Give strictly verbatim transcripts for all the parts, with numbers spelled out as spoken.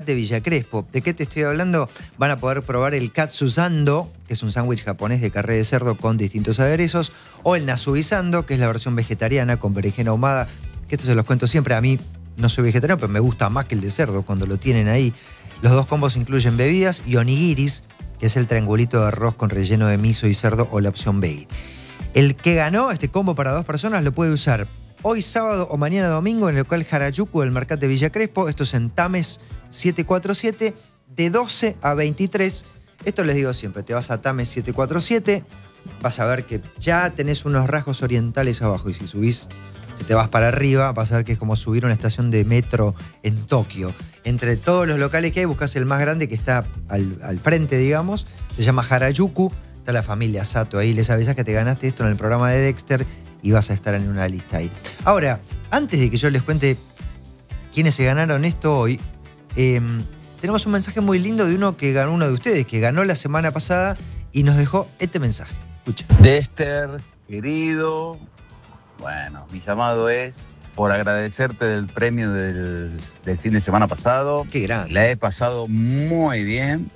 de Villa Crespo. ¿De qué te estoy hablando? Van a poder probar el Katsusando, que es un sándwich japonés de carne de cerdo con distintos aderezos, o el Nasubisando, que es la versión vegetariana con berenjena ahumada, que esto se los cuento siempre. A mí no soy vegetariano, pero me gusta más que el de cerdo cuando lo tienen ahí. Los dos combos incluyen bebidas y onigiris, que es el triangulito de arroz con relleno de miso y cerdo, o la opción veggie. El que ganó este combo para dos personas lo puede usar hoy sábado o mañana domingo en el local Harajuku del Mercat de Villa Crespo. Esto es en Tames siete cuatro siete, de doce a veintitrés. Esto les digo siempre, te vas a Tames siete cuatro siete, vas a ver que ya tenés unos rasgos orientales abajo, y si subís, si te vas para arriba, vas a ver que es como subir una estación de metro en Tokio. Entre todos los locales que hay, buscas el más grande que está al, al frente, digamos. Se llama Harajuku. Está la familia Sato ahí. Les avisas que te ganaste esto en el programa de Dexter y vas a estar en una lista ahí. Ahora, antes de que yo les cuente quiénes se ganaron esto hoy, eh, tenemos un mensaje muy lindo de uno que ganó, uno de ustedes, que ganó la semana pasada y nos dejó este mensaje. Escucha. Dexter, querido, bueno, mi llamado es por agradecerte del premio del, del fin de semana pasado. Qué grande. La he pasado muy bien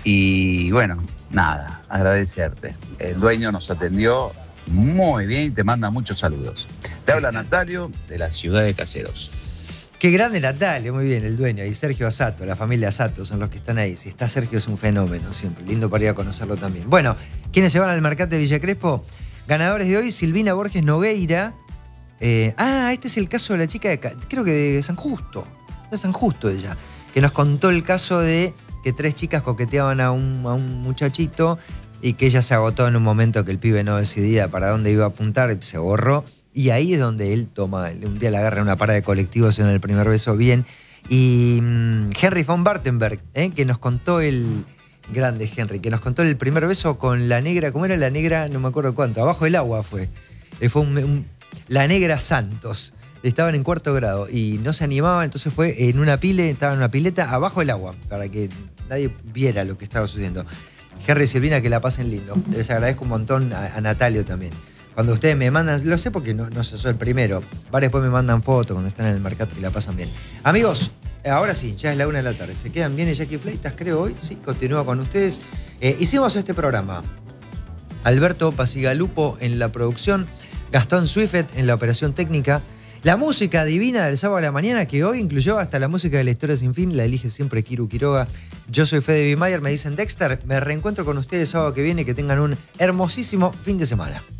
y bueno, nada, agradecerte. El dueño nos atendió muy bien y te manda muchos saludos. Te habla Natalio de la ciudad de Caseros. Qué grande Natalio, muy bien, el dueño. Y Sergio Asato, la familia Asato son los que están ahí. Si está Sergio es un fenómeno siempre. Lindo para ir a conocerlo también. Bueno, ¿quiénes se van al Mercat de Villa Crespo? Ganadores de hoy, Silvina Borges Nogueira. Eh, ah, este es el caso de la chica de, creo que de San Justo. De San Justo ella. Que nos contó el caso de que tres chicas coqueteaban a un, a un muchachito y que ella se agotó en un momento que el pibe no decidía para dónde iba a apuntar y se borró. Y ahí es donde él toma, un día le agarra una parada de colectivos en el primer beso bien. Y um, Henry von Bartenberg, ¿eh? que nos contó el... Grande Henry, que nos contó el primer beso con la negra, ¿cómo era la negra? No me acuerdo cuánto, abajo del agua fue. Eh, fue un, un, la negra Santos. Estaban en cuarto grado y no se animaban, entonces fue en una pile, estaba en una pileta abajo del agua, para que nadie viera lo que estaba sucediendo. Henry y Silvina, que la pasen lindo. Les agradezco un montón a, a Natalio también. Cuando ustedes me mandan, lo sé porque no, no soy el primero, varios después me mandan fotos cuando están en el mercado y la pasan bien. Amigos, ahora sí, ya es la una de la tarde. ¿Se quedan bien en Jackie Fleitas, creo, hoy? Sí, continúa con ustedes. Eh, hicimos este programa. Alberto Pasigalupo en la producción, Gastón Swift en la operación técnica. La música divina del sábado a la mañana, que hoy incluyó hasta la música de La Historia Sin Fin, la elige siempre Kiru Quiroga. Yo soy Fede Bimayer, me dicen Dexter. Me reencuentro con ustedes sábado que viene. Que tengan un hermosísimo fin de semana.